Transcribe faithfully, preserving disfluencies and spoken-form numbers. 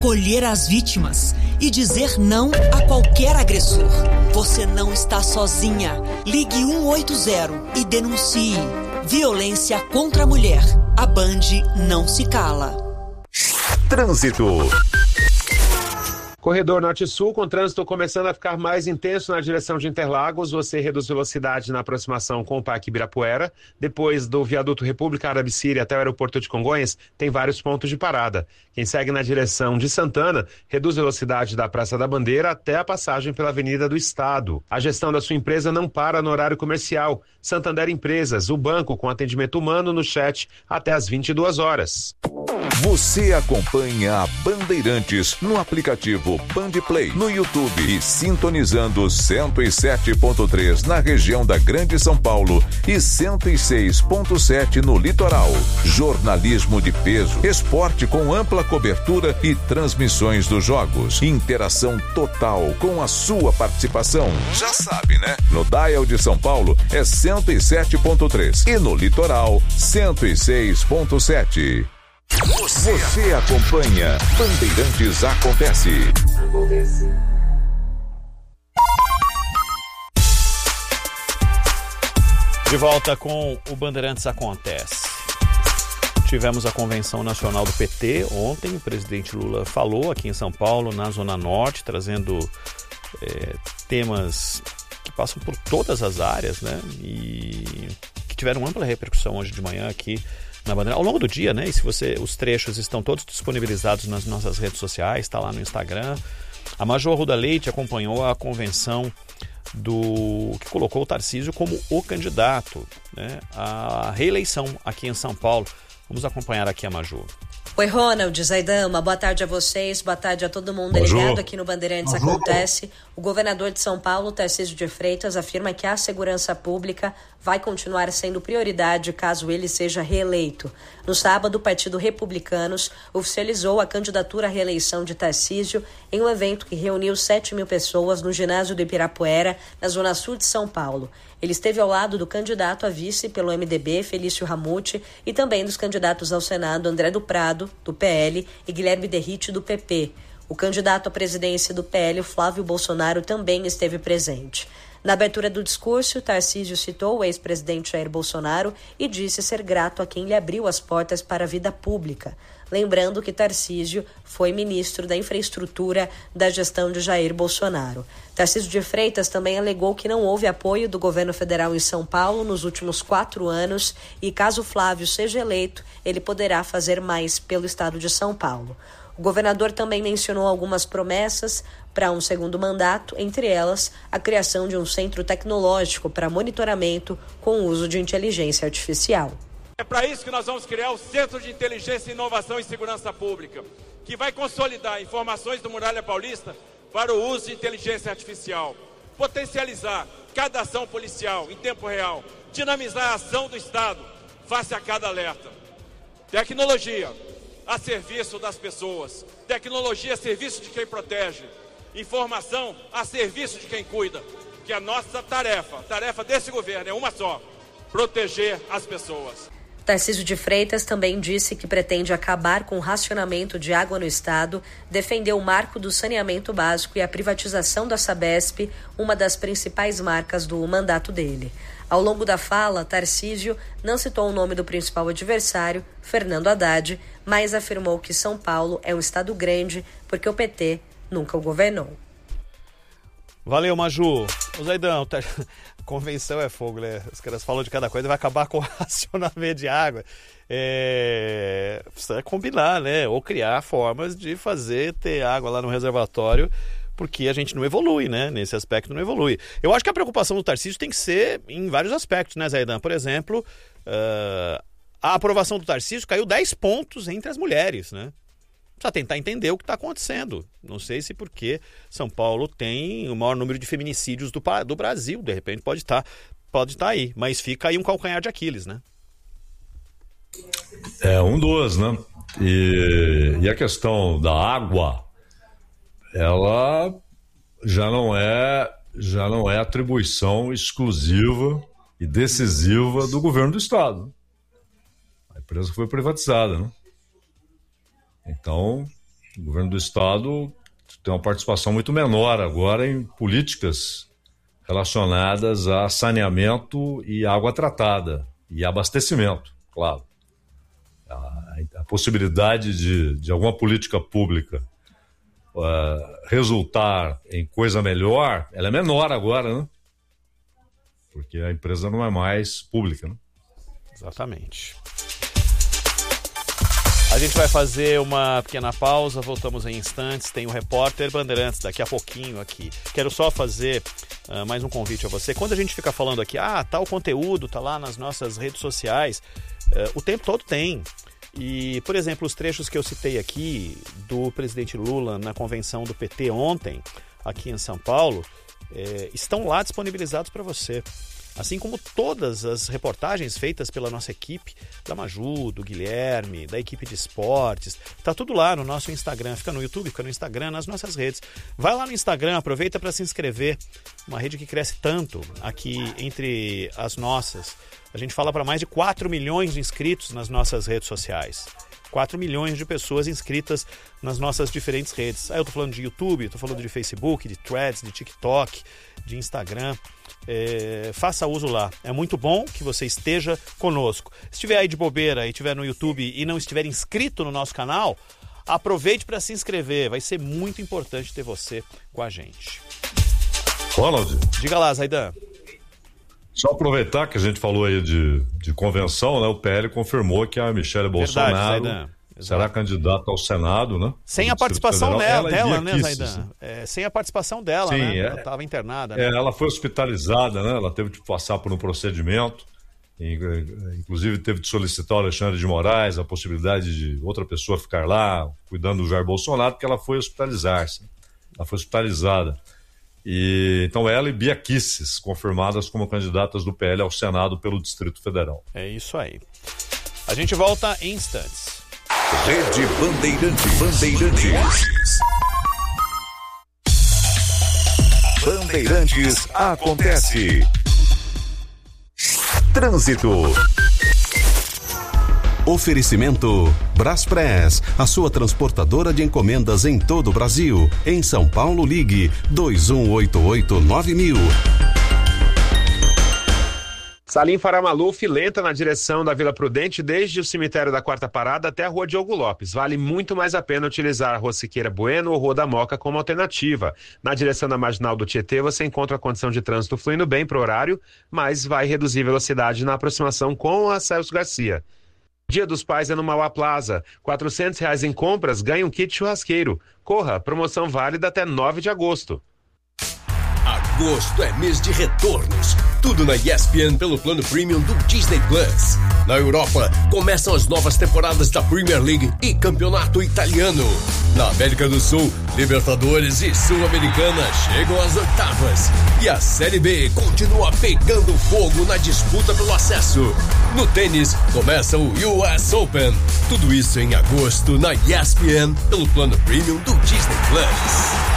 Acolher as vítimas e dizer não a qualquer agressor. Você não está sozinha. Ligue um oito zero e denuncie. Violência contra a mulher. A Band não se cala. Trânsito. Corredor Norte-Sul, com trânsito começando a ficar mais intenso na direção de Interlagos. Você reduz velocidade na aproximação com o Parque Ibirapuera. Depois do viaduto República Árabe Síria até o aeroporto de Congonhas, tem vários pontos de parada. Quem segue na direção de Santana, reduz velocidade da Praça da Bandeira até a passagem pela Avenida do Estado. A gestão da sua empresa não para no horário comercial. Santander Empresas, o banco com atendimento humano no chat até às vinte e duas horas. Você acompanha a Bandeirantes no aplicativo Band Play, no YouTube e sintonizando cento e sete ponto três na região da Grande São Paulo e cento e seis ponto sete no litoral. Jornalismo de peso, esporte com ampla cobertura e transmissões dos jogos. Interação total com a sua participação. Já sabe, né? No Dial de São Paulo é cento e sete ponto três e no litoral cento e seis ponto sete. Você, Você acompanha Bandeirantes Acontece. Acontece. De volta com o Bandeirantes Acontece. Tivemos a Convenção Nacional do P T ontem. O presidente Lula falou aqui em São Paulo, na Zona Norte, trazendo é, temas que passam por todas as áreas, né? E que tiveram ampla repercussão hoje de manhã aqui na Bandeira, ao longo do dia, né? E se você, os trechos estão todos disponibilizados nas nossas redes sociais, está lá no Instagram. A Major Arruda Leite acompanhou a convenção do que colocou o Tarcísio como o candidato, né, à reeleição aqui em São Paulo. Vamos acompanhar aqui a Major. Oi, Ronald, Zaidama, boa tarde a vocês, boa tarde a todo mundo ligado aqui no Bandeirantes Acontece. O governador de São Paulo, Tarcísio de Freitas, afirma que a segurança pública vai continuar sendo prioridade caso ele seja reeleito. No sábado, o Partido Republicanos oficializou a candidatura à reeleição de Tarcísio em um evento que reuniu sete mil pessoas no ginásio do Ibirapuera, na zona sul de São Paulo. Ele esteve ao lado do candidato a vice pelo M D B, Felício Ramute, e também dos candidatos ao Senado, André do Prado, do P L, e Guilherme Derrite, do P P. O candidato à presidência do P L, Flávio Bolsonaro, também esteve presente. Na abertura do discurso, Tarcísio citou o ex-presidente Jair Bolsonaro e disse ser grato a quem lhe abriu as portas para a vida pública. Lembrando que Tarcísio foi ministro da Infraestrutura da gestão de Jair Bolsonaro. Tarcísio de Freitas também alegou que não houve apoio do governo federal em São Paulo nos últimos quatro anos e, caso Flávio seja eleito, ele poderá fazer mais pelo estado de São Paulo. O governador também mencionou algumas promessas para um segundo mandato, entre elas a criação de um centro tecnológico para monitoramento com o uso de inteligência artificial. É para isso que nós vamos criar o Centro de Inteligência, Inovação e Segurança Pública, que vai consolidar informações do Muralha Paulista para o uso de inteligência artificial, potencializar cada ação policial em tempo real, dinamizar a ação do Estado face a cada alerta. Tecnologia a serviço das pessoas, tecnologia a serviço de quem protege, informação a serviço de quem cuida, que a nossa tarefa, a tarefa desse governo é uma só, proteger as pessoas. Tarcísio de Freitas também disse que pretende acabar com o racionamento de água no estado, defendeu o marco do saneamento básico e a privatização da Sabesp, uma das principais marcas do mandato dele. Ao longo da fala, Tarcísio não citou o nome do principal adversário, Fernando Haddad, mas afirmou que São Paulo é um estado grande porque o P T nunca o governou. Valeu, Maju. O Zaidão, tá... convenção é fogo, né? Os caras falam de cada coisa, vai acabar com o racionamento de água. É... Precisa combinar, né? Ou criar formas de fazer ter água lá no reservatório, porque a gente não evolui, né? Nesse aspecto não evolui. Eu acho que a preocupação do Tarcísio tem que ser em vários aspectos, né, Zaidan? Por exemplo, uh... a aprovação do Tarcísio caiu dez pontos entre as mulheres, né? Precisa tentar entender o que está acontecendo. Não sei se porque São Paulo tem o maior número de feminicídios do, do Brasil. De repente pode estar pode estar aí. Mas fica aí um calcanhar de Aquiles, né? É um dos, né? E, e a questão da água, ela já não é, já não é atribuição exclusiva e decisiva do governo do estado. A empresa foi privatizada, né? Então, O governo do estado tem uma participação muito menor agora em políticas relacionadas a saneamento e água tratada e abastecimento, claro. A, a possibilidade de, de alguma política pública uh, resultar em coisa melhor, ela é menor agora, né? Porque a empresa não é mais pública, né? Exatamente. A gente vai fazer uma pequena pausa, voltamos em instantes, tem o Repórter Bandeirantes daqui a pouquinho aqui. Quero só fazer uh, mais um convite a você. Quando a gente fica falando aqui, ah, tal conteúdo tá lá nas nossas redes sociais, uh, o tempo todo tem. E, por exemplo, os trechos que eu citei aqui do presidente Lula na convenção do P T ontem, aqui em São Paulo, uh, estão lá disponibilizados para você. Assim como todas as reportagens feitas pela nossa equipe, da Maju, do Guilherme, da equipe de esportes, tá tudo lá no nosso Instagram, fica no YouTube, fica no Instagram, nas nossas redes. Vai lá no Instagram, aproveita para se inscrever, uma rede que cresce tanto aqui entre as nossas. A gente fala para mais de quatro milhões de inscritos nas nossas redes sociais. quatro milhões de pessoas inscritas nas nossas diferentes redes. Aí eu tô falando de YouTube, tô falando de Facebook, de Threads, de TikTok, de Instagram. É, faça uso lá. É muito bom que você esteja conosco. Se estiver aí de bobeira e estiver no YouTube e não estiver inscrito no nosso canal, aproveite para se inscrever. Vai ser muito importante ter você com a gente. Ronald. Diga lá, Zaidan. Só aproveitar que a gente falou aí de, de convenção, né? O P L confirmou que a Michele Bolsonaro Verdade, será candidata ao Senado, né? Sem a participação dela, dela né, Zaidan? É, sem a participação dela, Sim, né? É, ela estava internada. Né? É, ela foi hospitalizada, né? Ela teve de passar por um procedimento, inclusive teve de solicitar ao Alexandre de Moraes a possibilidade de outra pessoa ficar lá, cuidando do Jair Bolsonaro, porque ela foi hospitalizar-se. Ela foi hospitalizada. E, então ela e Bia Kicis confirmadas como candidatas do P L ao Senado pelo Distrito Federal. É isso aí. A gente volta em instantes. Rede Bandeirantes. Bandeirantes. Bandeirantes acontece. Trânsito. Oferecimento Braspress, a sua transportadora de encomendas em todo o Brasil. Em São Paulo, ligue dois um oito oito nove mil. Salim Faramaluf lenta na direção da Vila Prudente desde o cemitério da Quarta Parada até a Rua Diogo Lopes. Vale muito mais a pena utilizar a Rua Siqueira Bueno ou Rua da Moca como alternativa. Na direção da Marginal do Tietê você encontra a condição de trânsito fluindo bem para o horário, mas vai reduzir velocidade na aproximação com a Celso Garcia. Dia dos Pais é no Mauá Plaza. quatrocentos reais em compras, ganha um kit churrasqueiro. Corra, promoção válida até nove de agosto. Agosto é mês de retornos. Tudo na E S P N pelo plano premium do Disney Plus. Na Europa, começam as novas temporadas da Premier League e Campeonato Italiano. Na América do Sul, Libertadores e Sul-Americana chegam às oitavas. E a Série B continua pegando fogo na disputa pelo acesso. No tênis, começa o U S Open. Tudo isso em agosto na E S P N pelo plano premium do Disney Plus.